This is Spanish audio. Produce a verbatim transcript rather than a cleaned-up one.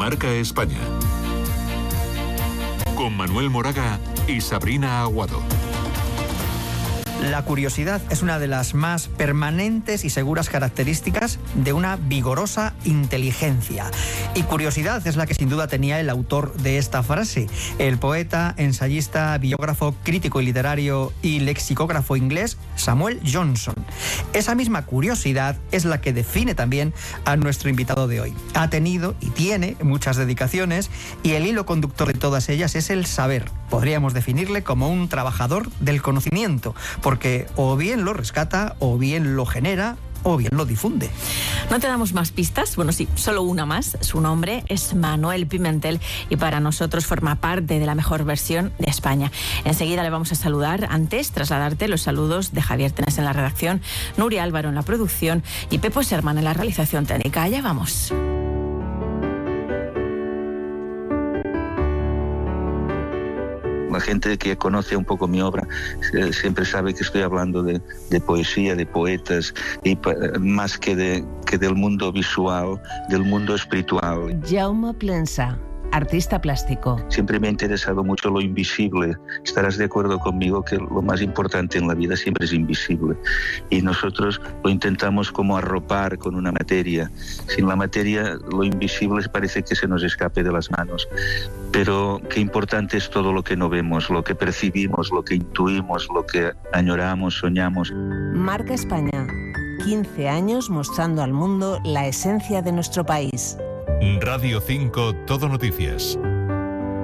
Marca España. Con Manuel Moraga y Sabrina Aguado. La curiosidad es una de las más permanentes y seguras características de una vigorosa inteligencia. Y curiosidad es la que sin duda tenía el autor de esta frase, el poeta, ensayista, biógrafo, crítico y literario y lexicógrafo inglés Samuel Johnson. Esa misma curiosidad es la que define también a nuestro invitado de hoy. Ha tenido y tiene muchas dedicaciones y el hilo conductor de todas ellas es el saber. Podríamos definirle como un trabajador del conocimiento, porque o bien lo rescata, o bien lo genera, o bien lo difunde. ¿No te damos más pistas? Bueno, sí, solo una más. Su nombre es Manuel Pimentel y para nosotros forma parte de la mejor versión de España. Enseguida le vamos a saludar. Antes, trasladarte los saludos de Javier Tenes en la redacción, Nuria Álvaro en la producción y Pepo Serman en la realización técnica. Allá vamos. La gente que conoce un poco mi obra eh, siempre sabe que estoy hablando de, de poesía, de poetas, y pa, más que, de, que del mundo visual, del mundo espiritual. Jaume Plensa, artista plástico. Siempre me ha interesado mucho lo invisible. Estarás de acuerdo conmigo que lo más importante en la vida siempre es invisible. Y nosotros lo intentamos como arropar con una materia. Sin la materia, lo invisible parece que se nos escape de las manos. Pero qué importante es todo lo que no vemos, lo que percibimos, lo que intuimos, lo que añoramos, soñamos. Marca España. quince años mostrando al mundo la esencia de nuestro país. Radio cinco, Todo Noticias.